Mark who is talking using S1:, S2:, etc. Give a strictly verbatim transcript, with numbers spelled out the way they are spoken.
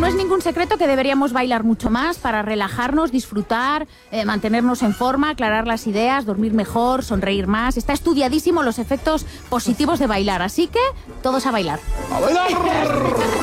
S1: es ningún secreto que deberíamos bailar mucho más para relajarnos, disfrutar, eh, mantenernos en forma, aclarar las ideas, dormir mejor, sonreír más. Está estudiadísimo los efectos positivos de bailar, así que todos a bailar.
S2: ¡A bailar!